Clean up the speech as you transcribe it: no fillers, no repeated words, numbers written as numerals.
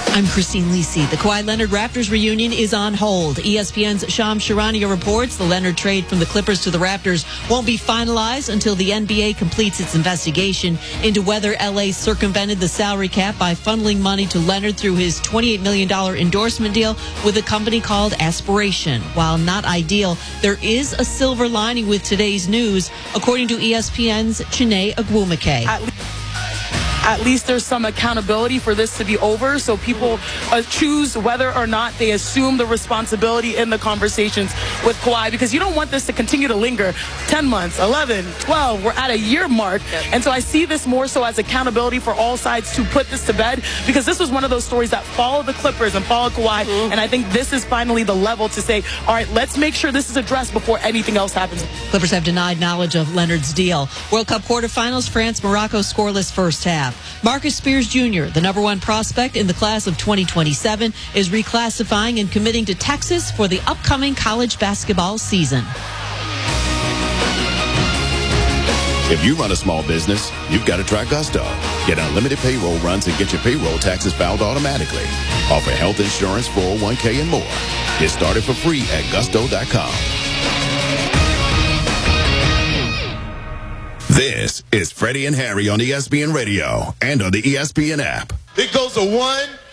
I'm Christine Lisi. The Kawhi Leonard Raptors reunion is on hold. ESPN's Shams Charania reports the Leonard trade from the Clippers to the Raptors won't be finalized until the NBA completes its investigation into whether LA circumvented the salary cap by funneling money to Leonard through his $28 million endorsement deal with a company called Aspiration. While not ideal, there is a silver lining with today's news, according to ESPN's Chiney Ogwumike. At least there's some accountability for this to be over, so people choose whether or not they assume the responsibility in the conversations with Kawhi, because you don't want this to continue to linger 10 months, 11, 12. We're at a year mark, and so I see this more so as accountability for all sides to put this to bed, because this was one of those stories that followed the Clippers and followed Kawhi, and I think this is finally the level to say, all right, let's make sure this is addressed before anything else happens. Clippers have denied knowledge of Leonard's deal. World Cup quarterfinals, France-Morocco scoreless first half. Marcus Spears Jr., the number one prospect in the class of 2027, is reclassifying and committing to Texas for the upcoming college basketball season. If you run a small business, you've got to try Gusto. Get unlimited payroll runs and get your payroll taxes filed automatically. Offer health insurance, 401k, and more. Get started for free at gusto.com. This is Freddie and Harry on ESPN Radio and on the ESPN app. It goes to 1,